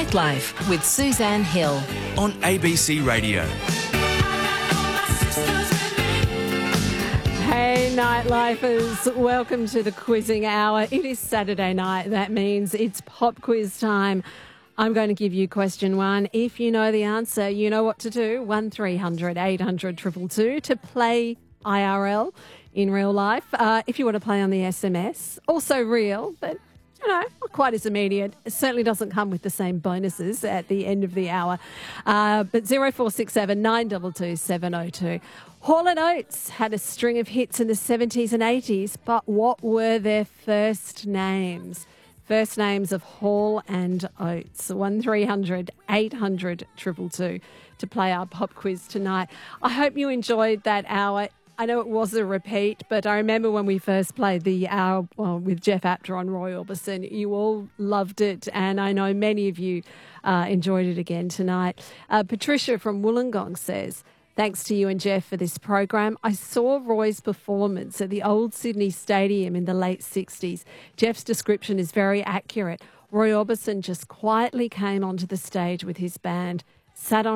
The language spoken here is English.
Nightlife with Suzanne Hill on ABC Radio. Hey Nightlifers, welcome to the quizzing hour. It is Saturday night. That means it's pop quiz time. I'm going to give you question one. If you know the answer, you know what to do. 1300 800 222 to play IRL in real life. If you want to play on the SMS, also real, but not quite as immediate. It certainly doesn't come with the same bonuses at the end of the hour. But 0467 922 702. Hall & Oates had a string of hits in the 70s and 80s, but what were their first names? First names of Hall and Oates. 1300 800 222 to play our pop quiz tonight. I hope you enjoyed that hour. I know it was a repeat, but I remember when we first played the hour with Jeff Apter on Roy Orbison, you all loved it, and I know many of you enjoyed it again tonight. Patricia from Wollongong says, thanks to you and Jeff for this program. I saw Roy's performance at the Old Sydney Stadium in the late 60s. Jeff's description is very accurate. Roy Orbison just quietly came onto the stage with his band, sat on